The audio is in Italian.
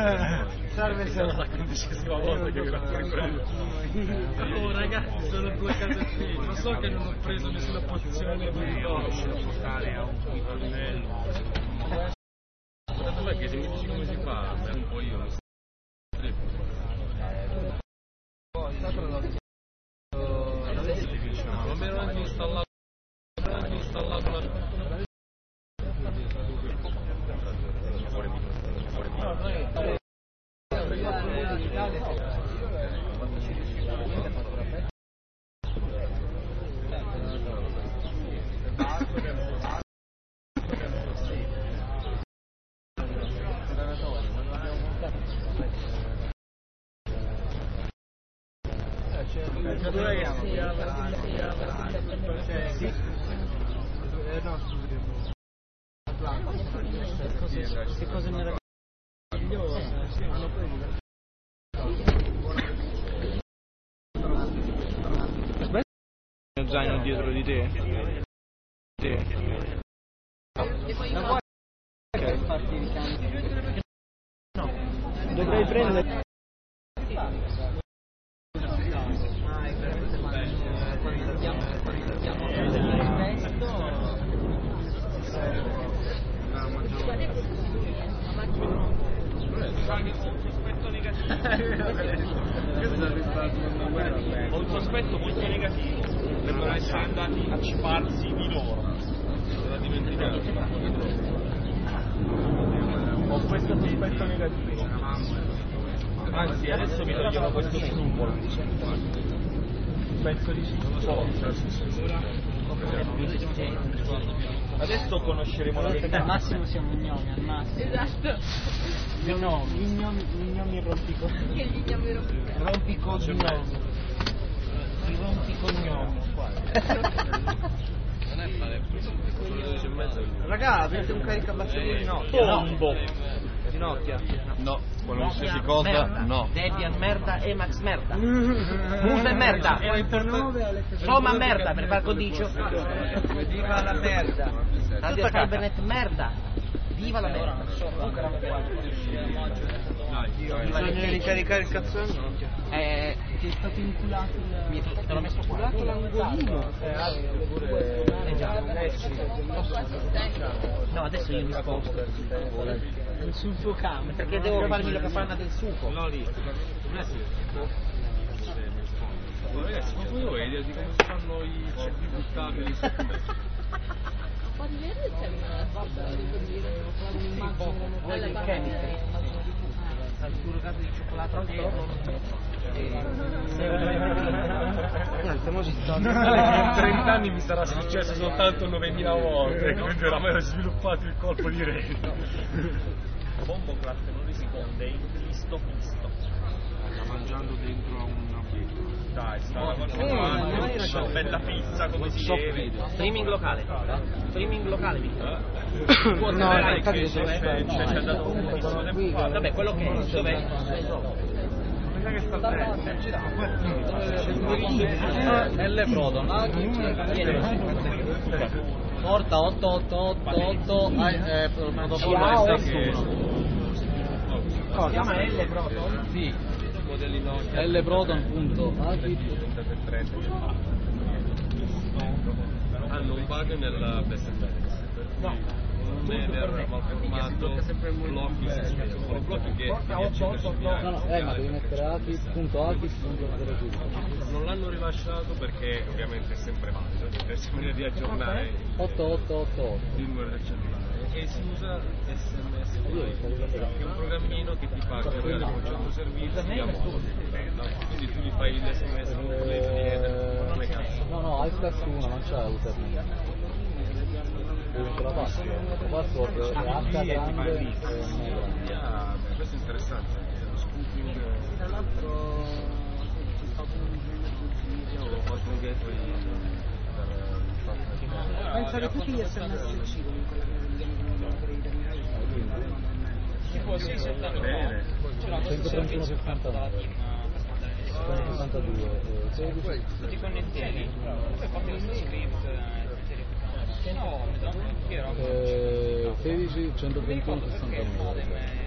Salve solo la 15ª volta che vi racconto. Oh ragazzi, sono bloccato qui. Lo so che non ho preso nessuna pozione di ricorso. Portare a un quinto livello. Secondo me che se mi dici come si fa, un po' io lo so. Non mi ero anche installato. Che cosa meravigliosa. Lo zaino dietro di te? No. No. Dovrei prendere. Ho un sospetto molto negativo, devono essere andati a ciparsi di loro. L'ho dimenticato. Ho questo sospetto negativo. Anzi, adesso mi togliono questo scrupolo. Penso di sì. Adesso conosceremo la verità. Al massimo siamo gnomi, al massimo. Esatto. Gnomi rompicoglioni. Che gnomi rompicoglioni. I rompicognomi. Non è male. Raga, avete un caricabatterie di Nokia? No. Di Nokia? No. Qualsiasi cosa? Merda. No. Debian merda, Emacs merda. Muse merda. Soma merda per far condicio. Viva la merda. Radio Cybernet merda. Viva la merda. Bisogna ricaricare il cazzone? Ti è stato inculato te l'ho messo culato l'angolino. No, adesso io mi sposto sul tuo campo perché devo farmi la capanna del suco. No, lì. Ragazzi, ma voi avete idea di come si fanno i cibi buttabili? Un po' di verde c'è una chemistry al surrogato di cioccolato niente, mo ci sto. In 30 anni mi sarà successo soltanto 9000 volte, quindi oramai ho sviluppato il colpo di rete. Bombo class non risponde, in Cristo. Sta mangiando dentro a un obietto. Dai, sta mangiando una bella pizza come si deve. Streaming locale. Streaming locale, Vittorio. No, c'è dato un po' di vabbè, quello che è, dov'è? Che sta L Proton. Porta 8888 protocollo S1. Chiama L Proton? Sì. L Proton.AGIP. Hanno un bug nel best no. Ne era malformato blocchi sospeso blocchi che ma devi mettere ATIS.ATIS. Non l'hanno rilasciato perché ovviamente è sempre valido, bisogna di aggiornare 8888 il numero del cellulare e si usa SMS che è un programmino che ti fa caricare un certo servizio quindi tu gli fai l'SMS con non è cazzo no, hai cazzo una non c'è l'utente la password è H grande e questo è interessante lo scooping tra l'altro ho fatto un gateway per pensare tutti gli SMS C si può sì 79 131,69 62 ti connettevi poi fate questo script 16 121 69